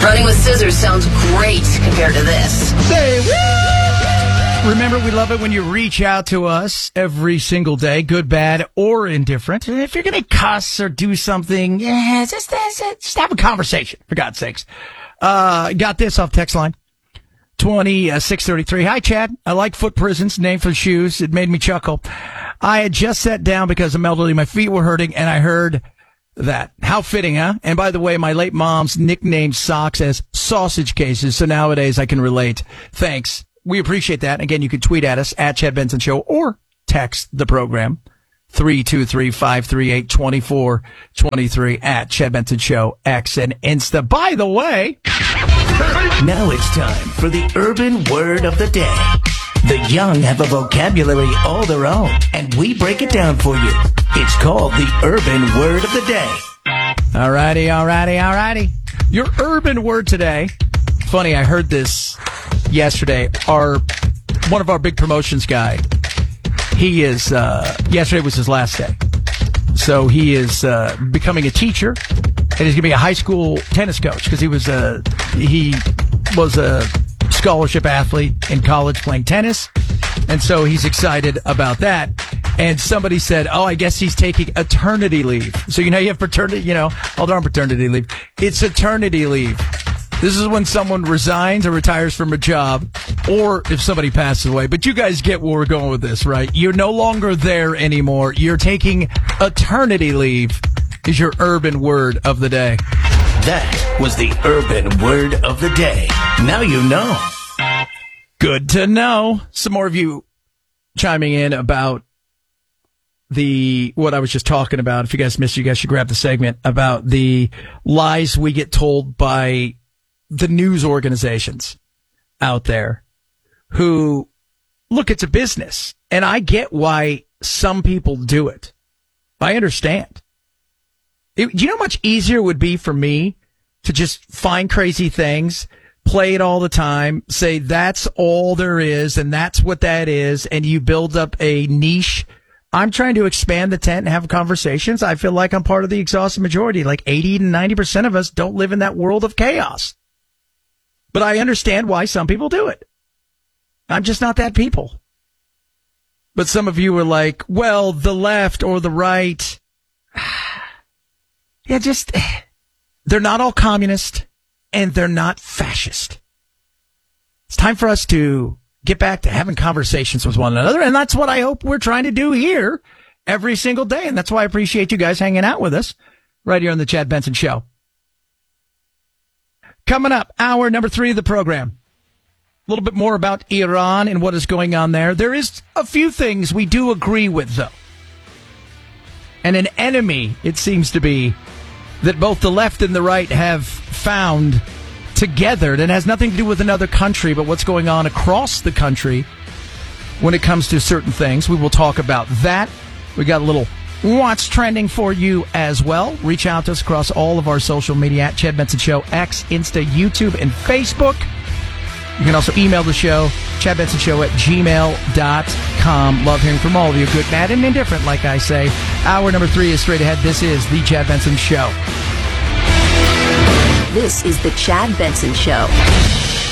Running with scissors sounds great compared to this. Say what? Remember, we love it when you reach out to us every single day, good, bad, or indifferent. And if you're going to cuss or do something, just have a conversation, for God's sakes. Got this off text line. 2633. Hi, Chad. I like foot prisons, named for shoes. It made me chuckle. I had just sat down because I'm elderly. My feet were hurting, and I heard that. How fitting, huh? And by the way, my late mom's nicknamed socks as sausage cases, so nowadays I can relate. Thanks. We appreciate that. Again, you can tweet at us, at Chad Benson Show, or text the program, 323-538-2423, at Chad Benson Show, X and Insta. By the way, now it's time for the urban word of the day. The young have a vocabulary all their own, and we break it down for you. It's called the urban word of the day. Alrighty. Your urban word today. Funny, I heard this yesterday. One of our big promotions guy, he is, yesterday was his last day. So he is becoming a teacher, and he's going to be a high school tennis coach because he was a scholarship athlete in college playing tennis. And so he's excited about that. And somebody said, I guess he's taking eternity leave. So, you have paternity, hold on, paternity leave. It's eternity leave. This is when someone resigns or retires from a job, or if somebody passes away. But you guys get where we're going with this, right? You're no longer there anymore. You're taking eternity leave is your urban word of the day. That was the urban word of the day. Now you know. Good to know. Some more of you chiming in about what I was just talking about. If you guys missed it, you guys should grab the segment about the lies we get told by the news organizations out there who, look, it's a business. And I get why some people do it. I understand. Do you know how much easier it would be for me to just find crazy things, play it all the time, say that's all there is, and that's what that is, and you build up a niche? I'm trying to expand the tent and have conversations. I feel like I'm part of the exhausted majority. Like 80 to 90% of us don't live in that world of chaos. But I understand why some people do it. I'm just not that people. But some of you are like, well, the left or the right. Yeah, they're not all communist, and they're not fascist. It's time for us to get back to having conversations with one another, and that's what I hope we're trying to do here every single day, and that's why I appreciate you guys hanging out with us right here on the Chad Benson Show. Coming up, hour number 3 of the program. A little bit more about Iran and what is going on there. There is a few things we do agree with, though. And an enemy, it seems to be, that both the left and the right have found together. That has nothing to do with another country, but what's going on across the country when it comes to certain things. We will talk about that. We got a little what's trending for you as well. Reach out to us across all of our social media at Chad Benson Show, X, Insta, YouTube, and Facebook. You can also email the show, chadbensonshow@gmail.com. Love hearing from all of you, good, bad, and indifferent, like I say. Hour number 3 is straight ahead. This is The Chad Benson Show. This is The Chad Benson Show.